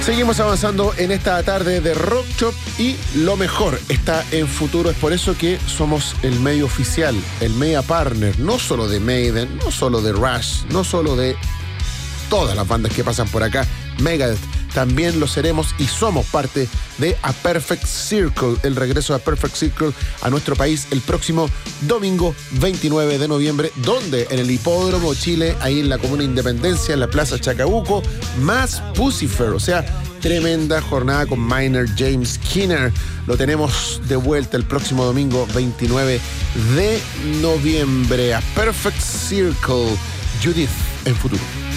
Seguimos avanzando en esta tarde de Rock Shop y lo mejor está en Futuro. Es por eso que somos el medio oficial, el media partner, no solo de Maiden, no solo de Rush, no solo de todas las bandas que pasan por acá, Megadeth. También lo seremos y somos parte de A Perfect Circle, el regreso de A Perfect Circle a nuestro país el próximo domingo 29 de noviembre, donde en el Hipódromo Chile, ahí en la Comuna Independencia, en la Plaza Chacabuco, más Puscifer, o sea, tremenda jornada con Maynard James Keener. Lo tenemos de vuelta el próximo domingo 29 de noviembre. A Perfect Circle, Judith en Futuro.